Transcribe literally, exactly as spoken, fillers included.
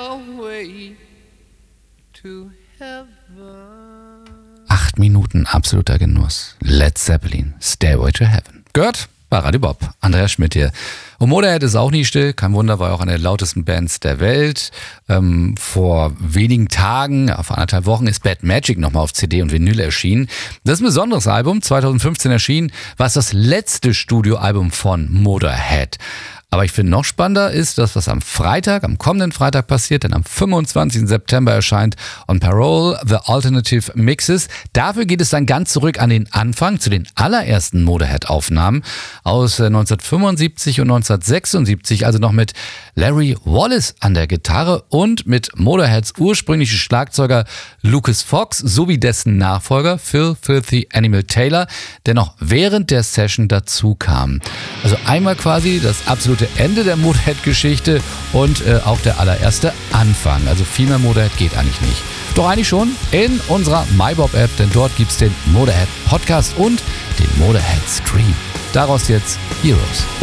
your way to heaven. Acht Minuten absoluter Genuss. Led Zeppelin, Stairway to Heaven. Gehört? Bei Radio Bob. Andreas Schmidt hier. Und Motorhead ist auch nie still. Kein Wunder, war auch eine der lautesten Bands der Welt. Ähm, vor wenigen Tagen, vor anderthalb Wochen, ist Bad Magic nochmal auf C D und Vinyl erschienen. Das ist ein besonderes Album, zweitausendfünfzehn erschienen, war es das letzte Studioalbum von Motorhead. Aber ich finde noch spannender ist das, was am Freitag, am kommenden Freitag passiert, denn am fünfundzwanzigsten September erscheint On Parole The Alternative Mixes. Dafür geht es dann ganz zurück an den Anfang, zu den allerersten Motorhead-Aufnahmen aus neunzehnhundertfünfundsiebzig und neunzehnhundertsechsundsiebzig, also noch mit Larry Wallace an der Gitarre und mit Motorheads ursprünglichen Schlagzeuger Lucas Fox sowie dessen Nachfolger Phil Filthy Animal Taylor, der noch während der Session dazu kam. Also einmal quasi das absolute Ende der Motorhead-Geschichte und äh, auch der allererste Anfang. Also viel mehr Motorhead geht eigentlich nicht. Doch eigentlich schon in unserer MyBob-App, denn dort gibt es den Motorhead-Podcast und den Motorhead-Stream. Daraus jetzt Heroes.